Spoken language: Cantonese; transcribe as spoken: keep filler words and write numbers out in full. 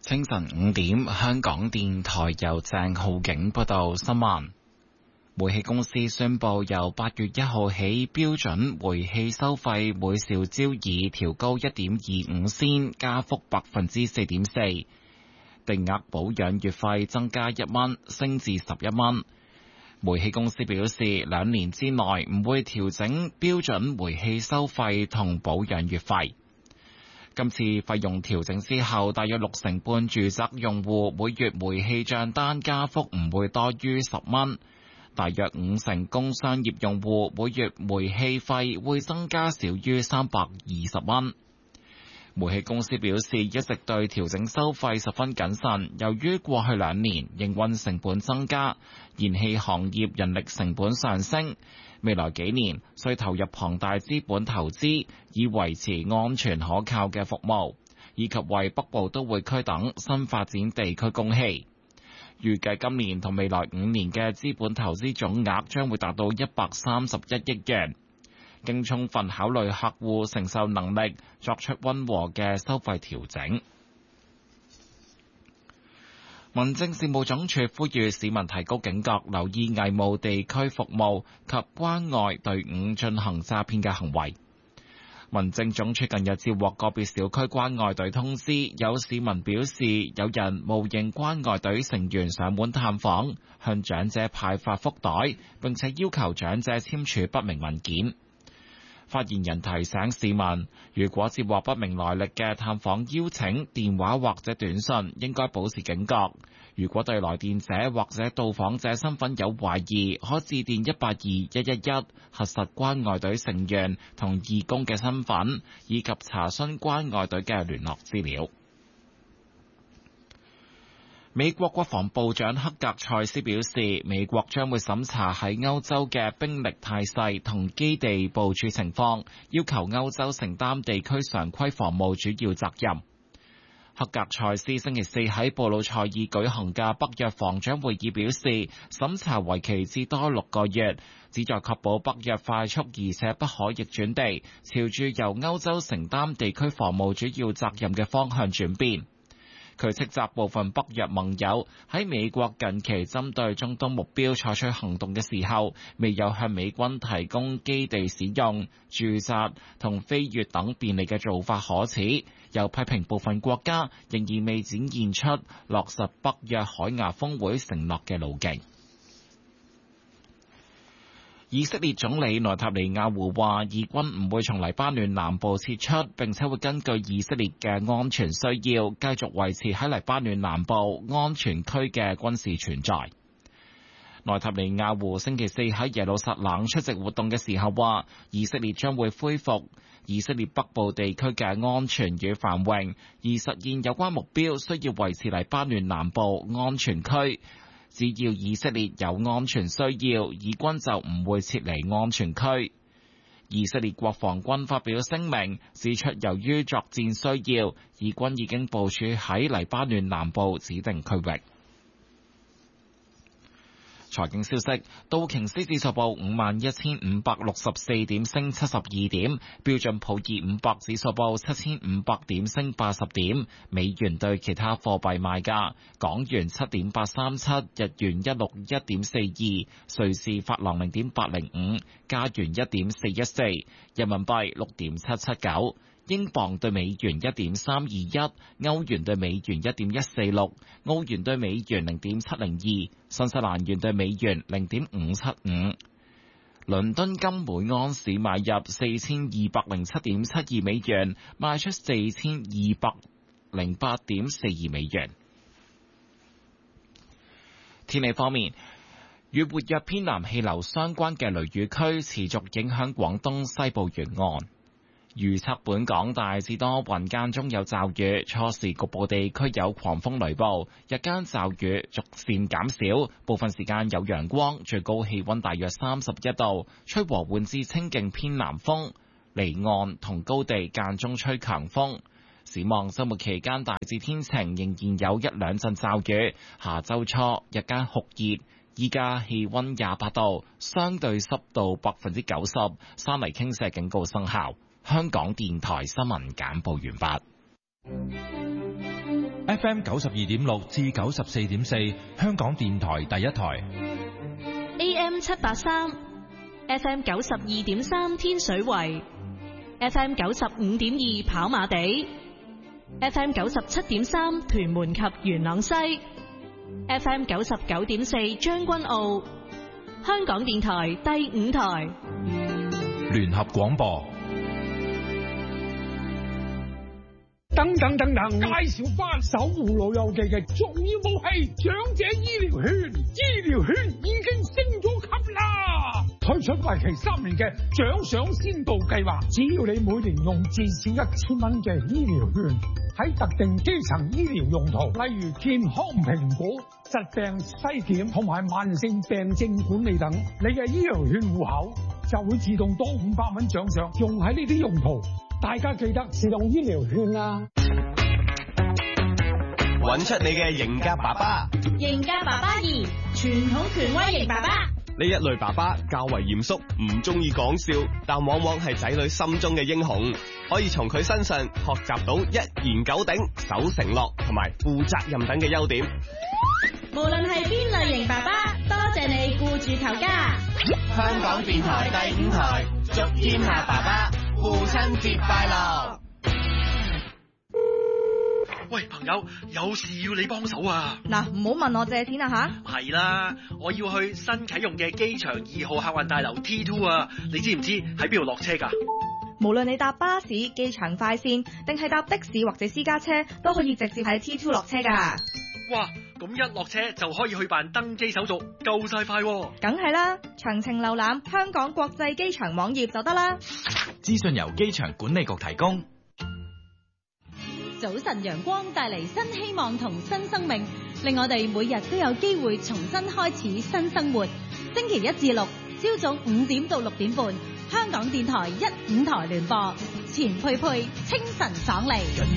清晨五點，香港電台由鄭浩景報道新聞。煤氣公司宣布，由八月一號起，標準煤氣收費每兆焦耳調高一點二五仙，加幅百分之四點四。定額保養月費增加一蚊，升至十一蚊。煤氣公司表示，兩年之內唔會調整標準煤氣收費同保養月費。今次費用調整之後，大約六成半住宅用戶每月煤氣賬單加幅唔會多於十蚊。大約五成工商業用戶每月煤氣費會增加少於三百二十蚊。煤氣公司表示，一直對調整收費十分謹慎，由於過去兩年營運成本增加，燃氣行業人力成本上升，未來幾年需投入龐大資本投資，以維持安全可靠嘅服務，以及為北部都會區等新發展地區供氣。預計今年同未來五年嘅資本投資總額將會達到一百三十一億元，經充分考慮客戶承受能力，作出溫和嘅收費調整。民政事務總署呼籲市民提高警覺，留意偽冒地區服務及關愛隊伍進行詐騙嘅行為。民政總署近日接獲個別小區關愛隊通知，有市民表示有人冒認關愛隊成員上門探訪，向長者派發福袋，並且要求長者簽署不明文件。發言人提醒市民，如果接獲不明來歷嘅探訪邀請、電話或者短信，應該保持警覺。如果對來電者或者到訪者身份有懷疑，可致電一八二一一一核實關愛隊成員同義工嘅身份，以及查詢關愛隊嘅聯絡資料。美國國防部長克格塞斯表示，美國將會審查喺歐洲嘅兵力態勢同基地部署情況，要求歐洲承擔地區常規防務主要責任。克格塞斯星期四喺布魯塞爾舉行嘅北約防長會議表示，審查為期至多六個月，旨在確保北約快速而且不可逆轉地朝住由歐洲承擔地區防務主要責任嘅方向轉變。佢斥責部分北約盟友喺美國近期針對中東目標採取行動嘅時候，未有向美軍提供基地使用、駐紮同飛越等便利嘅做法可恥，又批評部分國家仍然未展現出落實北約海牙峰會承諾嘅路徑。以色列總理內塔尼亞胡話，以軍唔會從黎巴嫩南部撤出，並且會根據以色列嘅安全需要，繼續維持喺黎巴嫩南部安全區嘅軍事存在。內塔尼亞胡星期四喺耶路撒冷出席活動嘅時候話，以色列將會恢復以色列北部地區嘅安全與繁榮，而實現有關目標需要維持黎巴嫩南部安全區。只要以色列有安全需要，以軍就唔會撤離安全區。以色列國防軍發表聲明，指出由於作戰需要，以軍已經部署喺黎巴嫩南部指定區域。財經消息，道瓊斯指數報五萬一千五百六十四點，升七十二點；標準普爾五百指數報七千五百點，升八十點。美元對其他貨幣賣價：港元七點八三七，日元一六一點四二，瑞士法郎零點八零五，加元一點四一四，人民幣六點七七九。英鎊對美元一點三二一，歐元對美元一點一四六，澳元對美元零點七零二，新西蘭元對美元零點五七五。倫敦金每安士買入四千二百零七點七二美元，賣出四千二百零八點四二美元。天氣方面，與活躍偏南氣流相關嘅雷雨區持續影響廣東西部沿岸。預測本港大致多雲，間中有驟雨，初時局部地區有狂風雷暴，日間驟雨逐漸減少，部分時間有陽光，最高氣溫大約三十一度，吹和緩至清勁偏南風，離岸同高地間中吹強風。展望周末期間大致天晴，仍然有一兩陣驟雨，下周初日間酷熱，依家氣溫廿八度，相對濕度百分之九十，山泥傾瀉警告生效。香港電台新聞簡報完畢。 F M 九十二點六至九十四點四，香港電台第一台。 A M 七八三，F M 九十二點三天水圍，F M 九十五點二跑馬地，F M 九十七點三屯門及元朗西，F M 九十九點四將軍澳，香港電台第五台聯合廣播。 等等等等，介紹翻守護老友記嘅重要武器——長者醫療券。醫療券已經升咗級啦，推出為期三年嘅獎賞先導計劃。只要你每年用至少一千蚊嘅醫療券，喺特定基層醫療用途，例如健康評估、疾病篩檢同埋慢性病症管理等，你嘅醫療券戶口就會自動多五百蚊獎賞，用喺呢啲用途。大家記得使用醫療券啊！ 揾出你嘅型格爸爸， 型格爸爸二，傳統權威型爸爸。 呢一類爸爸較為嚴肅，唔中意講笑，但往往係仔女心中嘅英雄。可以從佢身上學習到一言九鼎、守承諾同埋負責任等嘅優點。 無論係邊類型爸爸，多謝你顧住頭家。 香港電台第五台，祝天下爸爸父親節快樂！ 喂，朋友，有事要你幫手啊！ 嗱，唔好問我借錢啊吓！ 係啦，我要去新啟用嘅機場二號客運大樓 T 二 啊！你知唔知喺邊度落車㗎？ 無論你搭巴士、機場快線，定係搭的士或者私家車，都可以直接喺 T 二 落車㗎。 哇！咁一落車就可以去辦登機手續，夠晒快喎！ 梗係啦，詳情瀏覽香港國際機場網頁就得啦。 資訊由機場管理局提供。 早晨陽光帶嚟新希望同新生命，令我哋每日都有機會重新開始新生活。星期一至六朝早五點到六點半，香港電台一五台聯播，錢佩佩清晨爽利。